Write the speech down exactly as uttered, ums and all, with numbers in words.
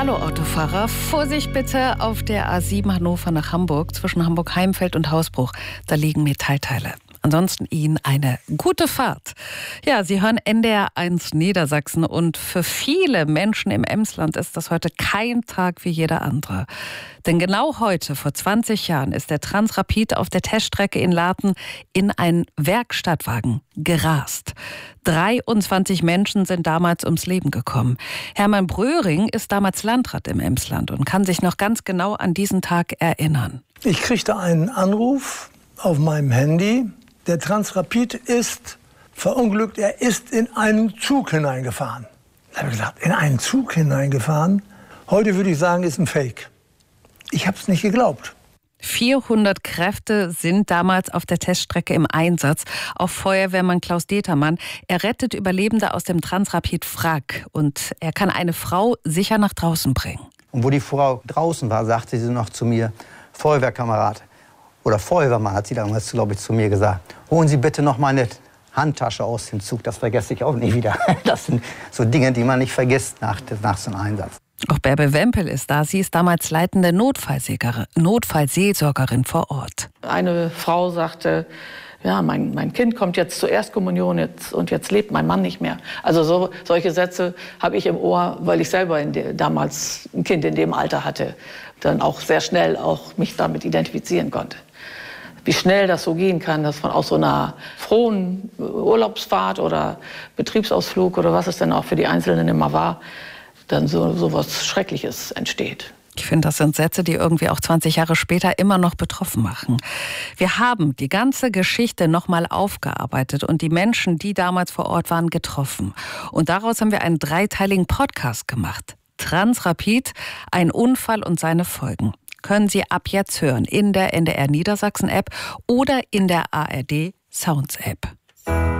Hallo Autofahrer, Vorsicht bitte auf der A sieben Hannover nach Hamburg, zwischen Hamburg-Heimfeld und Hausbruch. Da liegen Metallteile. Ansonsten Ihnen eine gute Fahrt. Ja, Sie hören N D R eins Niedersachsen und für viele Menschen im Emsland ist das heute kein Tag wie jeder andere. Denn genau heute, vor zwanzig Jahren, ist der Transrapid auf der Teststrecke in Laten in einen Werkstattwagen gerast. dreiundzwanzig Menschen sind damals ums Leben gekommen. Hermann Bröhring ist damals Landrat im Emsland und kann sich noch ganz genau an diesen Tag erinnern. Ich kriegte einen Anruf auf meinem Handy. Der Transrapid ist verunglückt, er ist in einen Zug hineingefahren. Da habe ich gesagt, in einen Zug hineingefahren? Heute würde ich sagen, ist ein Fake. Ich habe es nicht geglaubt. vierhundert Kräfte sind damals auf der Teststrecke im Einsatz. Auch Feuerwehrmann Klaus Determann. Er rettet Überlebende aus dem Transrapid-Wrack und er kann eine Frau sicher nach draußen bringen. Und wo die Frau draußen war, sagte sie noch zu mir, Feuerwehrkamerad oder Feuerwehrmann, hat sie damals, glaube ich, zu mir gesagt, holen Sie bitte noch meine Handtasche aus dem Zug. Das vergesse ich auch nie wieder. Das sind so Dinge, die man nicht vergisst nach, nach so einem Einsatz. Auch Bärbe Wempel ist da. Sie ist damals leitende Notfallseelsorgerin vor Ort. Eine Frau sagte, ja, mein, mein Kind kommt jetzt zur Erstkommunion jetzt, und jetzt lebt mein Mann nicht mehr. Also so, solche Sätze habe ich im Ohr, weil ich selber in de, damals ein Kind in dem Alter hatte. Dann auch sehr schnell auch mich damit identifizieren konnte. Wie schnell das so gehen kann, dass von aus so einer frohen Urlaubsfahrt oder Betriebsausflug oder was es denn auch für die Einzelnen immer war, dann so, so was Schreckliches entsteht. Ich finde, das sind Sätze, die irgendwie auch zwanzig Jahre später immer noch betroffen machen. Wir haben die ganze Geschichte nochmal aufgearbeitet und die Menschen, die damals vor Ort waren, getroffen. Und daraus haben wir einen dreiteiligen Podcast gemacht. Transrapid, ein Unfall und seine Folgen. Können Sie ab jetzt hören in der N D R Niedersachsen App oder in der A R D Sounds App.